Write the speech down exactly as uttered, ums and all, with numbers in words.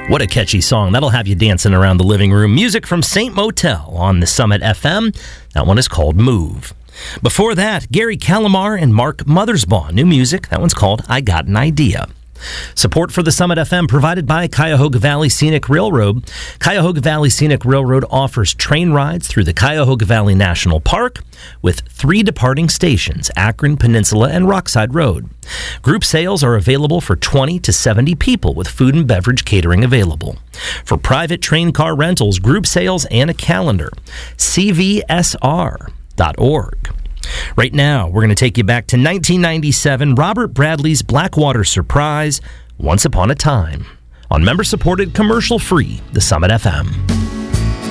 What a catchy song. That'll have you dancing around the living room. Music from Saint Motel on the Summit F M. That one is called Move. Before that, Gary Calamar and Mark Mothersbaugh. New music. That one's called I Got an Idea. Support for the Summit F M provided by Cuyahoga Valley Scenic Railroad. Cuyahoga Valley Scenic Railroad offers train rides through the Cuyahoga Valley National Park with three departing stations, Akron, Peninsula, and Rockside Road. Group sales are available for twenty to seventy people with food and beverage catering available. For private train car rentals, group sales, and a calendar, c v s r dot org. Right now, we're going to take you back to nineteen ninety-seven, Robert Bradley's Blackwater Surprise, Once Upon a Time, on member-supported, commercial-free, the Summit F M.